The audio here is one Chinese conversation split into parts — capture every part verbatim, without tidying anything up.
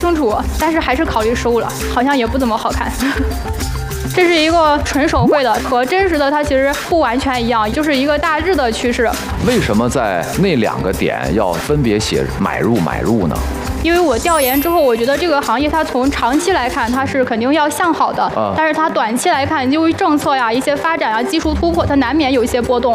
清楚，但是还是考虑收了，好像也不怎么好看。这是一个纯手绘的，和真实的它其实不完全一样，就是一个大致的趋势。 为什么在那两个点要分别写买入买入呢？ 因为我调研之后，我觉得这个行业它从长期来看，它是肯定要向好的， 啊、 但是它短期来看，由于政策呀、一些发展啊、技术突破，它难免有一些波动。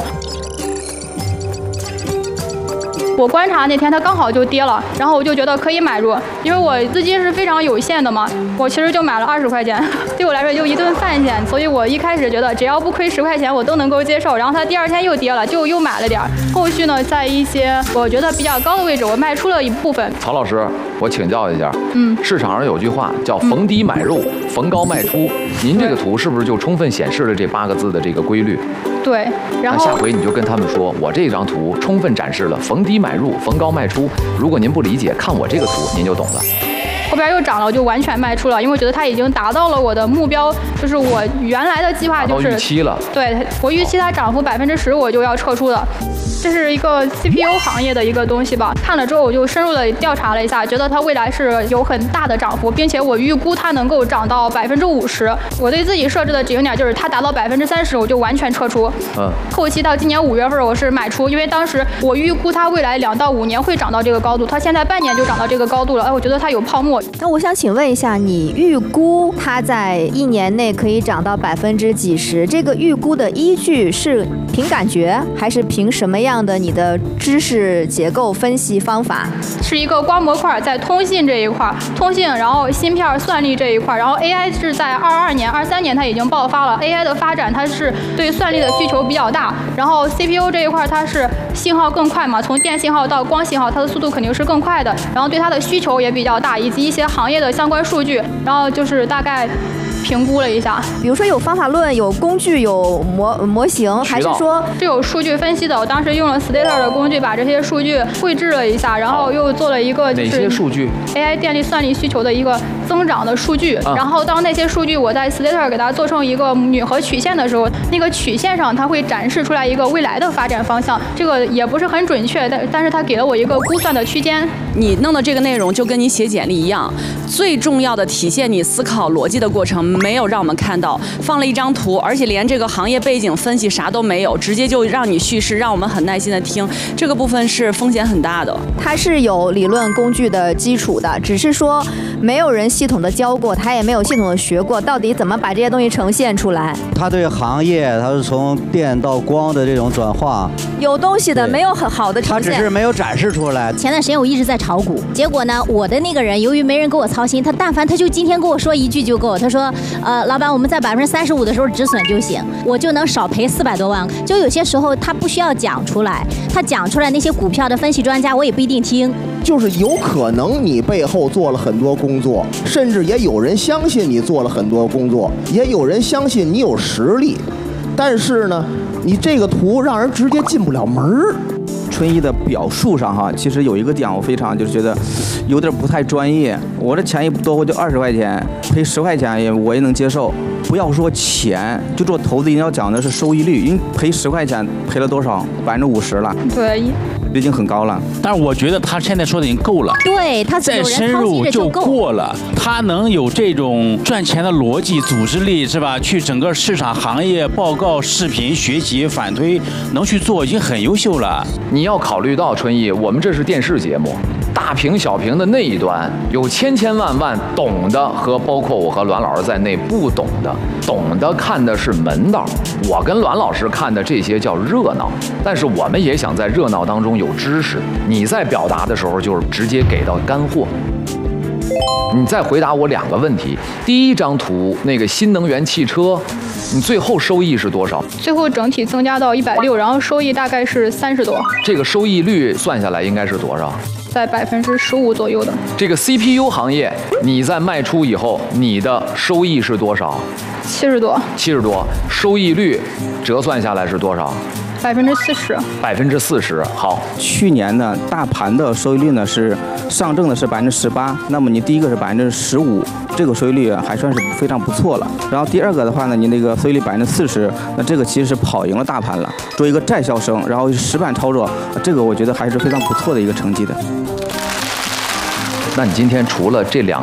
我观察那天它刚好就跌了，然后我就觉得可以买入，因为我资金是非常有限的嘛，我其实就买了二十块钱，对我来说就一顿饭钱，所以我一开始觉得只要不亏十块钱我都能够接受。然后它第二天又跌了，就又买了点儿。后续呢，在一些我觉得比较高的位置，我卖出了一部分。 曹老师，我请教一下， 嗯， 市场上有句话叫逢低买入，嗯、逢高卖出，您这个图是不是就充分显示了这八个字的这个规律？ 对，然后那下回你就跟他们说，我这张图充分展示了逢低买入、逢高卖出。如果您不理解，看我这个图您就懂了。 后边又涨了，我就完全卖出了，因为我觉得它已经达到了我的目标，就是我原来的计划就是达到预期了。 对，我预期它涨幅百分之十，我就要撤出的。这是一个 C P U 行业的一个东西吧，看了之后我就深入的调查了一下，觉得它未来是有很大的涨幅，并且我预估它能够涨到百分之五十。我对自己设置的止盈点就是它达到百分之三十，我就完全撤出。 嗯， 后期到今年五月份我是买出，因为当时我预估它未来两到五年会涨到这个高度，它现在半年就涨到这个高度了，哎，我觉得它有泡沫。 那我想请问一下，你预估它在一年内可以涨到百分之几十？这个预估的依据是凭感觉，还是凭什么样的你的知识结构分析方法？ 是一个光模块在通信这一块，通信，然后芯片算力这一块，然后 A I 是在二二年、二三年它已经爆发了 ，A I 的发展它是对算力的需求比较大，然后 C P U 这一块它是信号更快嘛，从电信号到光信号，它的速度肯定是更快的，然后对它的需求也比较大，以及一些行业的相关数据，然后就是大概评估了一下， 比如说有方法论、有工具、有模模型，还是说是有数据分析的？我当时用了 Stater 的工具，把这些数据绘制了一下，然后又做了一个就是哪些数据 A I 电力算力需求的一个增长的数据。啊、然后当那些数据我在 Stater 给它做成一个铝合曲线的时候，那个曲线上它会展示出来一个未来的发展方向。这个也不是很准确，但但是它给了我一个估算的区间。 你弄的这个内容就跟你写简历一样，最重要的体现你思考逻辑的过程没有让我们看到，放了一张图，而且连这个行业背景分析啥都没有，直接就让你叙事，让我们很耐心的听，这个部分是风险很大的。 它是有理论工具的基础的，只是说没有人系统的教过，他也没有系统的学过，到底怎么把这些东西呈现出来。 他对行业，他是从电到光的这种转化， 有东西的，没有很好的呈现， 他只是没有展示出来。 前段时间我一直在炒股，结果呢，我的那个人由于没人给我操心，他但凡他就今天跟我说一句就够，他说，呃，老板，我们在百分之三十五的时候止损就行，我就能少赔四百多万。就有些时候他不需要讲出来，他讲出来那些股票的分析专家我也不一定听。 就是有可能你背后做了很多工作，甚至也有人相信你做了很多工作，也有人相信你有实力，但是呢，你这个图让人直接进不了门儿。 春意的表述上哈，其实有一个点我非常就是觉得有点不太专业。我这钱也不多，我就二十块钱，赔十块钱也我也能接受。不要说钱，就做投资一定要讲的是收益率，因为赔十块钱赔了多少？百分之五十了。 对。 已经很高了， 但是我觉得他现在说的已经够了， 对他再深入就过了。他能有这种赚钱的逻辑、组织力，是吧？去整个市场、行业报告、视频学习、反推，能去做已经很优秀了。 你要考虑到春意，我们这是电视节目，大屏小屏的那一端有千千万万懂的和包括我和栾老师在内不懂的，懂的看的是门道，我跟栾老师看的这些叫热闹，但是我们也想在热闹当中有知识，你在表达的时候就是直接给到干货。你再回答我两个问题，第一张图那个新能源汽车，你最后收益是多少？ 最后整体增加到一百六，然后收益大概是三十多。 这个收益率算下来应该是多少？ 在百分之十五左右的。 这个 C P U 行业，你在卖出以后，你的收益是多少？ 七十多。 七十多，收益率折算下来是多少？ 百分之四十， 百分之四十。好， 去年呢，大盘的收益率呢是上证的是百分之十八，那么你第一个是百分之十五，这个收益率还算是非常不错了。然后第二个的话呢，你那个收益率百分之四十，那这个其实是跑赢了大盘了。做一个债销生，然后实盘操作，这个我觉得还是非常不错的一个成绩的。 那你今天除了这两